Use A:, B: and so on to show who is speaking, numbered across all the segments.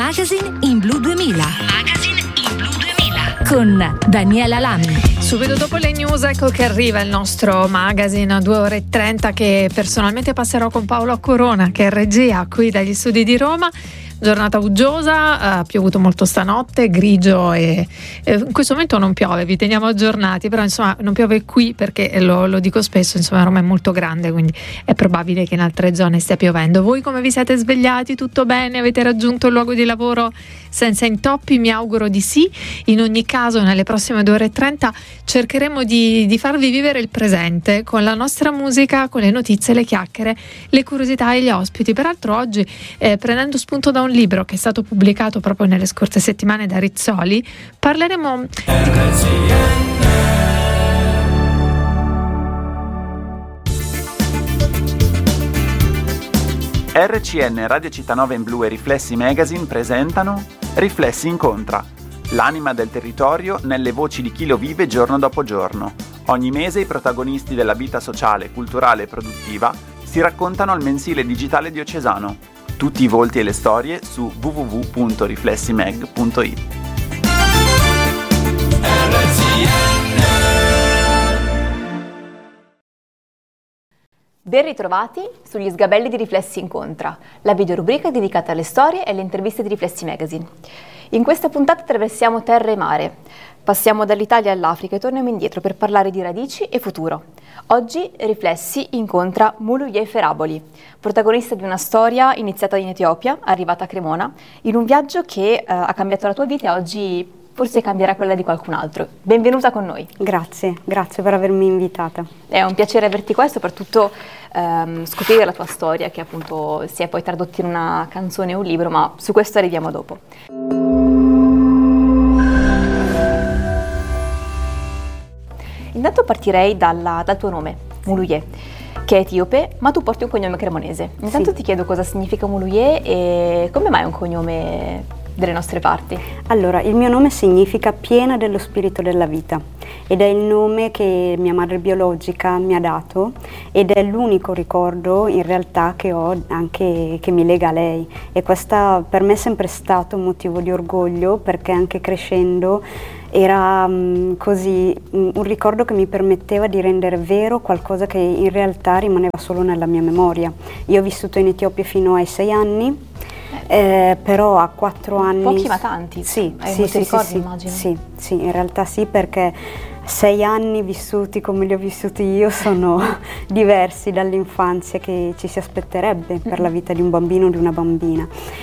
A: Magazine in Blu 2000. Magazine in Blu 2000 con Daniela Lami.
B: Subito dopo le news ecco che arriva il nostro magazine a 2 ore e 30 che personalmente passerò con Paolo Corona, che è regia qui dagli studi di Roma. Giornata uggiosa, ha piovuto molto stanotte, grigio e in questo momento non piove, vi teniamo aggiornati, però insomma non piove qui perché lo dico spesso, insomma Roma è molto grande, quindi è probabile che in altre zone stia piovendo. Voi come vi siete svegliati? Tutto bene? Avete raggiunto il luogo di lavoro senza intoppi? Mi auguro di sì. In ogni caso nelle prossime 2 ore e 30 cercheremo di farvi vivere il presente con la nostra musica, con le notizie, le chiacchiere, le curiosità e gli ospiti. Peraltro oggi prendendo spunto da un libro che è stato pubblicato proprio nelle scorse settimane da Rizzoli, parleremo
C: RCN, Radio Città 9 in Blu e Riflessi Magazine presentano Riflessi Incontra, l'anima del territorio nelle voci di chi lo vive giorno dopo giorno. Ogni mese i protagonisti della vita sociale, culturale e produttiva si raccontano al mensile digitale diocesano. Tutti i volti e le storie su www.riflessimag.it.
D: Ben ritrovati sugli sgabelli di Riflessi Incontra, la videorubrica dedicata alle storie e alle interviste di Riflessi Magazine. In questa puntata attraversiamo terra e mare, passiamo dall'Italia all'Africa e torniamo indietro per parlare di radici e futuro. Oggi Riflessi incontra Muluye Feraboli, protagonista di una storia iniziata in Etiopia, arrivata a Cremona, in un viaggio che ha cambiato la tua vita e oggi forse cambierà quella di qualcun altro. Benvenuta con noi.
E: Grazie per avermi invitata.
D: È un piacere averti qua e soprattutto scoprire la tua storia, che appunto si è poi tradotta in una canzone o un libro, ma su questo arriviamo dopo. Intanto partirei dal tuo nome, Muluye, che è etiope, ma tu porti un cognome cremonese. Intanto ti chiedo cosa significa Muluye e come mai è un cognome delle nostre parti?
E: Allora, il mio nome significa piena dello spirito della vita ed è il nome che mia madre biologica mi ha dato ed è l'unico ricordo in realtà che ho anche che mi lega a lei, e questa per me è sempre stato un motivo di orgoglio, perché anche crescendo era così un ricordo che mi permetteva di rendere vero qualcosa che in realtà rimaneva solo nella mia memoria. Io ho vissuto in Etiopia fino ai 6 anni, però a 4 anni...
D: Pochi ma tanti,
E: sì,
D: hai
E: sì,
D: molti
E: sì,
D: ricordi,
E: sì,
D: immagino.
E: Sì, in realtà sì, perché 6 anni vissuti come li ho vissuti io sono diversi dall'infanzia che ci si aspetterebbe per la vita di un bambino o di una bambina.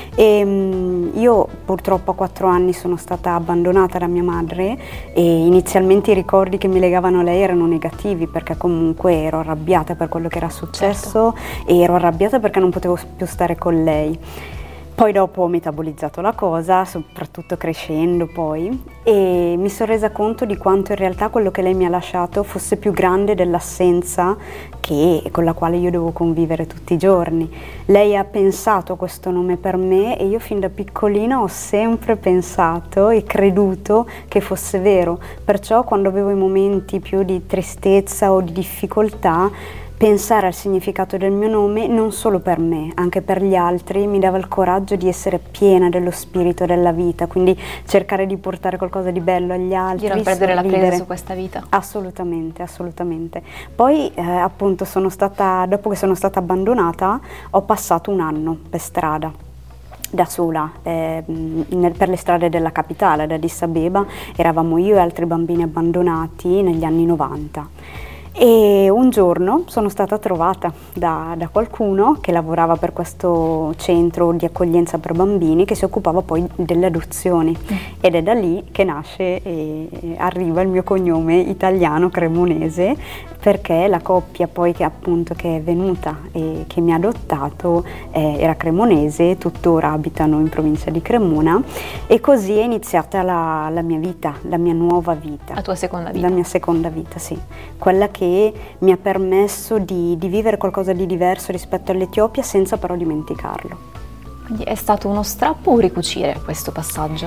E: E io purtroppo a 4 anni sono stata abbandonata da mia madre e inizialmente i ricordi che mi legavano a lei erano negativi, perché comunque ero arrabbiata per quello che era successo, certo. E ero arrabbiata perché non potevo più stare con lei. Poi dopo ho metabolizzato la cosa, soprattutto crescendo poi, e mi sono resa conto di quanto in realtà quello che lei mi ha lasciato fosse più grande dell'assenza con la quale io devo convivere tutti i giorni. Lei ha pensato a questo nome per me e io fin da piccolina ho sempre pensato e creduto che fosse vero. Perciò quando avevo i momenti più di tristezza o di difficoltà, pensare al significato del mio nome, non solo per me, anche per gli altri, mi dava il coraggio di essere piena dello spirito della vita, quindi cercare di portare qualcosa di bello agli altri.
D: Di non perdere la presa su questa vita.
E: Assolutamente. Poi appunto dopo che sono stata abbandonata, ho passato un anno per strada, da sola, per le strade della capitale, ad Addis Abeba. Eravamo io e altri bambini abbandonati negli anni 90. E un giorno sono stata trovata da qualcuno che lavorava per questo centro di accoglienza per bambini che si occupava poi delle adozioni, ed è da lì che nasce e arriva il mio cognome italiano cremonese, perché la coppia poi che è venuta e che mi ha adottato era cremonese, tuttora abitano in provincia di Cremona, e così è iniziata la mia vita, la mia nuova vita.
D: La tua seconda vita?
E: La mia seconda vita, sì. Quella che mi ha permesso di vivere qualcosa di diverso rispetto all'Etiopia senza però dimenticarlo.
D: Quindi è stato uno strappo o un ricucire questo passaggio?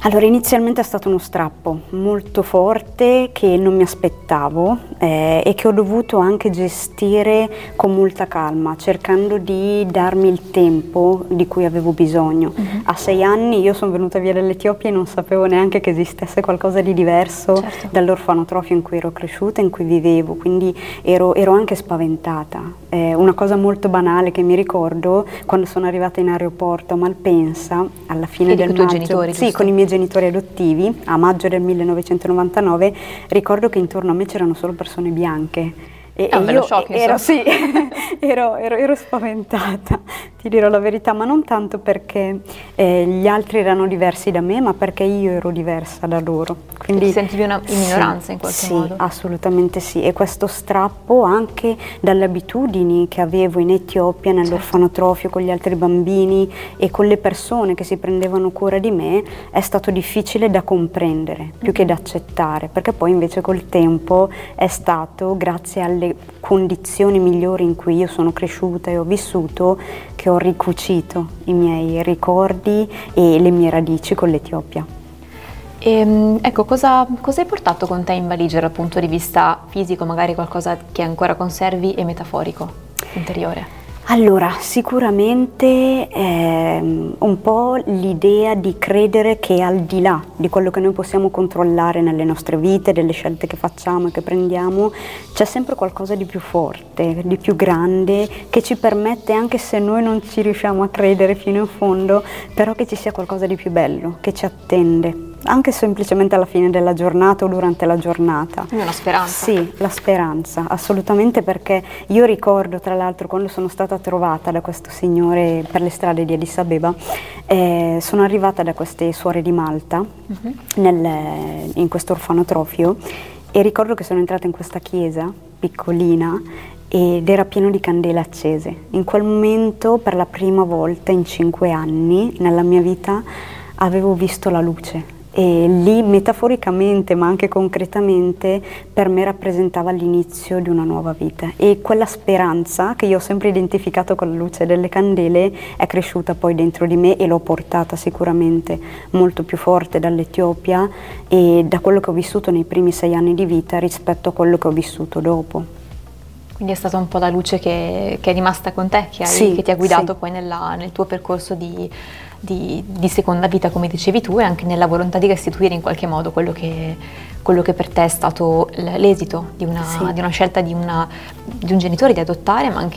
E: Allora, inizialmente è stato uno strappo molto forte che non mi aspettavo e che ho dovuto anche gestire con molta calma, cercando di darmi il tempo di cui avevo bisogno. A 6 anni io sono venuta via dall'Etiopia e non sapevo neanche che esistesse qualcosa di diverso dall'orfanotrofio in cui ero cresciuta, in cui vivevo, quindi ero anche spaventata. Una cosa molto banale che mi ricordo, quando sono arrivata in aeroporto a Malpensa, alla fine del maggio,
D: genitori,
E: sì, con i miei genitori adottivi, a maggio del 1999, ricordo che intorno a me c'erano solo persone bianche. E
D: un bello shock,
E: ero spaventata, ti dirò la verità, ma non tanto perché gli altri erano diversi da me, ma perché io ero diversa da loro. Quindi
D: ti sentivi in minoranza in qualche modo? Sì,
E: assolutamente sì, e questo strappo anche dalle abitudini che avevo in Etiopia, nell'orfanotrofio, con gli altri bambini e con le persone che si prendevano cura di me, è stato difficile da comprendere, più che da accettare, perché poi invece col tempo è stato, grazie alle condizioni migliori in cui io sono cresciuta e ho vissuto, che ho ricucito i miei ricordi e le mie radici con l'Etiopia.
D: Ecco, cosa hai portato con te in valigia dal punto di vista fisico, magari qualcosa che ancora conservi, e metaforico, interiore?
E: Allora, sicuramente un po' l'idea di credere che al di là di quello che noi possiamo controllare nelle nostre vite, delle scelte che facciamo e che prendiamo, c'è sempre qualcosa di più forte, di più grande, che ci permette, anche se noi non ci riusciamo a credere fino in fondo, però che ci sia qualcosa di più bello, che ci attende, anche semplicemente alla fine della giornata o durante la giornata.
D: Quindi una speranza.
E: Sì, la speranza, assolutamente, perché io ricordo, tra l'altro, quando sono stata trovata da questo signore per le strade di Addis Abeba, sono arrivata da queste suore di Malta in questo orfanotrofio, e ricordo che sono entrata in questa chiesa piccolina ed era pieno di candele accese. In quel momento, per la prima volta in 5 anni nella mia vita, avevo visto la luce. E lì, metaforicamente ma anche concretamente, per me rappresentava l'inizio di una nuova vita, e quella speranza che io ho sempre identificato con la luce delle candele è cresciuta poi dentro di me, e l'ho portata sicuramente molto più forte dall'Etiopia e da quello che ho vissuto nei primi 6 anni di vita rispetto a quello che ho vissuto dopo.
D: Quindi è stata un po' la luce che è rimasta con te, che ti ha guidato poi nel tuo percorso di seconda vita, come dicevi tu, e anche nella volontà di restituire in qualche modo quello che per te è stato l'esito di una scelta di un genitore di adottare, ma anche